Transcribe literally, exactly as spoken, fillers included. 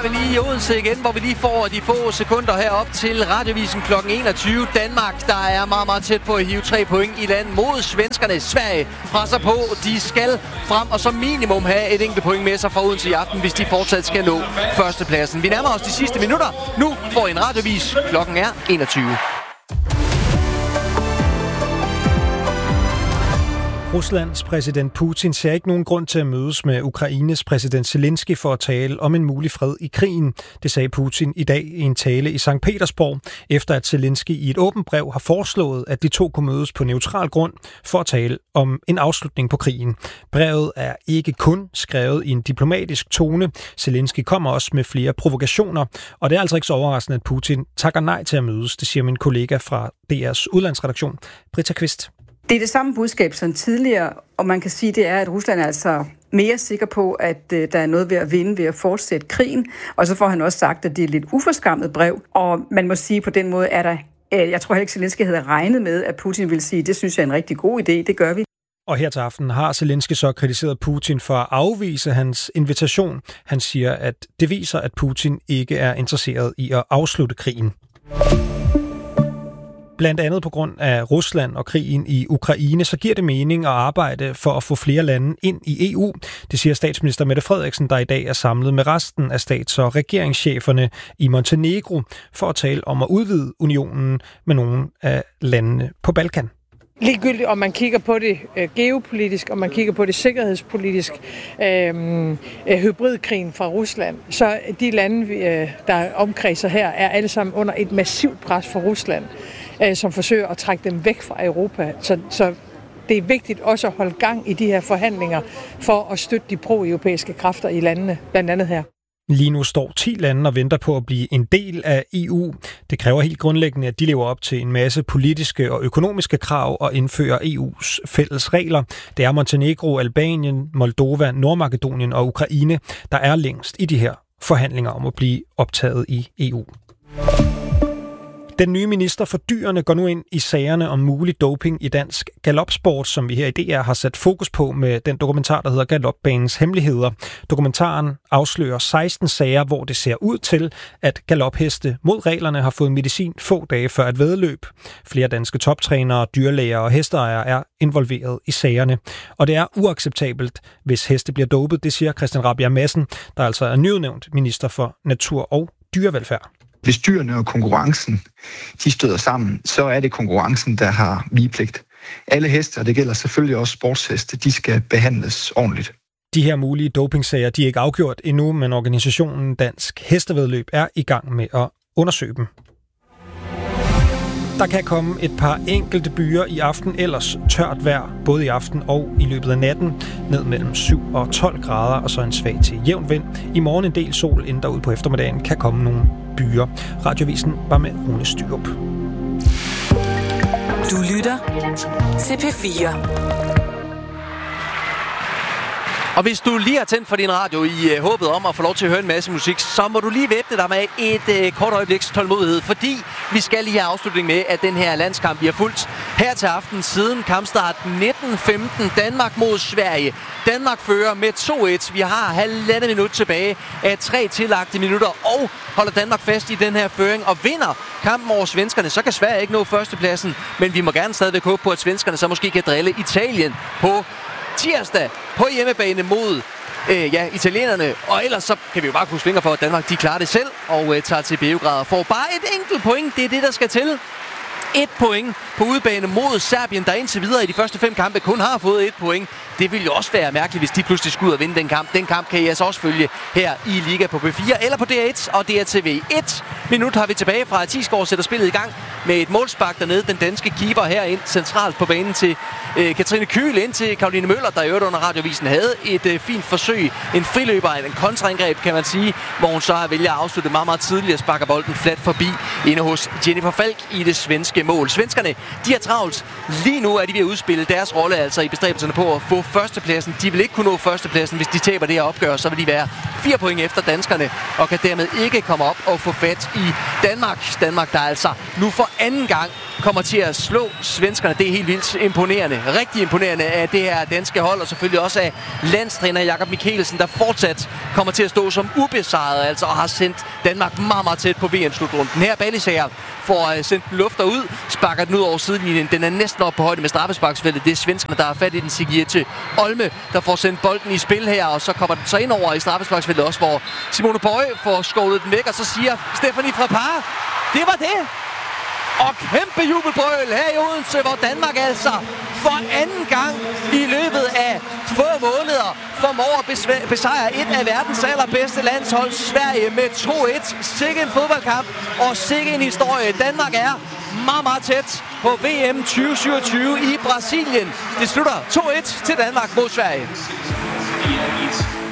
vi lige i Odense igen, hvor vi lige får de få sekunder herop til Radiovisen klokken enogtyve. Danmark, der er meget, meget tæt på at hive tre point i land mod svenskerne. Sverige presser på. De skal frem og som minimum have et enkelt point med sig fra Odense i aften, hvis de fortsat skal nå førstepladsen. Vi nærmer os de sidste minutter. Nu får I en radiovis. Klokken er enogtyve. Ruslands præsident Putin ser ikke nogen grund til at mødes med Ukraines præsident Zelensky for at tale om en mulig fred i krigen. Det sagde Putin i dag i en tale i Sankt Petersborg, efter at Zelensky i et åbent brev har foreslået, at de to kunne mødes på neutral grund for at tale om en afslutning på krigen. Brevet er ikke kun skrevet i en diplomatisk tone. Zelensky kommer også med flere provokationer, og det er altså ikke så overraskende, at Putin takker nej til at mødes. Det siger min kollega fra D R's udlandsredaktion, Britta Kvist. Det er det samme budskab som tidligere, og man kan sige, det er, at Rusland er altså mere sikker på, at øh, der er noget ved at vinde ved at fortsætte krigen. Og så får han også sagt, at det er et lidt uforskammet brev, og man må sige på den måde, er der, øh, jeg tror heller ikke, Zelensky havde regnet med, at Putin ville sige, det synes jeg er en rigtig god idé, det gør vi. Og her til aften har Zelensky så kritiseret Putin for at afvise hans invitation. Han siger, at det viser, at Putin ikke er interesseret i at afslutte krigen. Blandt andet på grund af Rusland og krigen i Ukraine, så giver det mening at arbejde for at få flere lande ind i E U. Det siger statsminister Mette Frederiksen, der i dag er samlet med resten af stats- og regeringscheferne i Montenegro for at tale om at udvide unionen med nogle af landene på Balkan. Ligegyldigt om man kigger på det øh, geopolitisk, og man kigger på det sikkerhedspolitisk, øh, øh, hybridkrigen fra Rusland, så de lande, øh, der omkredser her, er alle sammen under et massivt pres fra Rusland, øh, som forsøger at trække dem væk fra Europa. Så, så det er vigtigt også at holde gang i de her forhandlinger for at støtte de pro-europæiske kræfter i landene, blandt andet her. Lige nu står ti lande og venter på at blive en del af E U. Det kræver helt grundlæggende, at de lever op til en masse politiske og økonomiske krav og indfører E U's fælles regler. Det er Montenegro, Albanien, Moldova, Nordmakedonien og Ukraine, der er længst i de her forhandlinger om at blive optaget i E U. Den nye minister for dyrene går nu ind i sagerne om mulig doping i dansk galopsport, som vi her i D R har sat fokus på med den dokumentar, der hedder Galopbanens Hemmeligheder. Dokumentaren afslører seksten sager, hvor det ser ud til, at galopheste mod reglerne har fået medicin få dage før et væddeløb. Flere danske toptrænere, dyrlæger og hesteejere er involveret i sagerne. Og det er uacceptabelt, hvis heste bliver dopet, det siger Christian Rabjerg Madsen, der altså er nyudnævnt minister for natur og dyrevelfærd. Hvis dyrene og konkurrencen, de støder sammen, så er det konkurrencen, der har vigepligt. Alle heste, og det gælder selvfølgelig også sportsheste, de skal behandles ordentligt. De her mulige dopingsager, de er ikke afgjort endnu, men organisationen Dansk Hestevæddeløb er i gang med at undersøge dem. Der kan komme et par enkelte byer i aften, ellers tørt vejr, både i aften og i løbet af natten, ned mellem syv og tolv grader, og så en svag til jævn vind. I morgen en del sol, inden derude på eftermiddagen kan komme nogle byer. Radiovisen var med Rune Styrup. Du lytter til P fire. Og hvis du lige har tændt for din radio i uh, håbet om at få lov til at høre en masse musik, så må du lige væbne dig med et uh, kort øjebliks tålmodighed, fordi vi skal lige have afslutning med, at den her landskamp bliver fulgt her til aften siden kampstart nitten femten. Danmark mod Sverige. Danmark fører med to et. Vi har halvandet minut tilbage af tre tillagte minutter, og holder Danmark fast i den her føring og vinder kampen over svenskerne. Så kan Sverige ikke nå førstepladsen, men vi må gerne stadigvæk håbe på, at svenskerne så måske kan drille Italien på tirsdag på hjemmebane mod øh, ja, italienerne. Og ellers så kan vi jo bare kunne svinge for, at Danmark de klarer det selv og øh, tager til Beograd og får bare et enkelt point. Det er det, der skal til. Et point på udebane mod Serbien, der indtil videre i de første fem kampe kun har fået et point. Det ville jo også være mærkeligt, hvis de pludselig skulle ud og vinde den kamp. Den kamp kan I altså også følge her i Liga på P fire eller på D R et og D R T V. Et minut har vi tilbage fra, at Tisgaard sætter spillet i gang med et målspark dernede. Den danske keeper herind centralt på banen til øh, Katrine Kyhl, ind til Caroline Møller, der i øvrigt under radiovisen havde et øh, fint forsøg. En friløber, en kontraindgreb kan man sige, hvor hun så har vælger at afslutte meget, meget tidligt og sparker bolden flat forbi inde hos Jennifer Falk i det svenske mål. Svenskerne, de er travlt. Lige nu er de ved at udspille deres rolle, altså i bestræbelserne på at få førstepladsen. De vil ikke kunne nå førstepladsen, hvis de taber det her opgør. Så vil de være fire point efter danskerne, og kan dermed ikke komme op og få fat i Danmark. Danmark, der altså nu for anden gang kommer til at slå svenskerne. Det er helt vildt imponerende. Rigtig imponerende af det her danske hold, og selvfølgelig også af landstræner Jakob Mikkelsen, der fortsat kommer til at stå som ubesejret, altså, og har sendt Danmark meget, meget tæt på V M-slutrunden. Her Ballisager får sendt den lufter ud, sparker den ud over sidelinjen. Den er næsten op på højde med straffesparksfeltet. Det er svenskerne, der har fat i den. Sigurdsson Olme, der får sendt bolden i spil her, og så kommer den så ind over i straffesparksfeltet også, hvor Simone Bøje får skovlet den væk, og så siger Stephanie Frappart, det var det! Og kæmpe jubelbrøl her i Odense, hvor Danmark altså for anden gang i løbet af få måneder formår at besejre et af verdens allerbedste landshold, Sverige, med to et. Sikke en fodboldkamp, og sikke en historie. Danmark er meget, meget tæt på V M tyve syvogtyve i Brasilien. Det slutter to et til Danmark mod Sverige.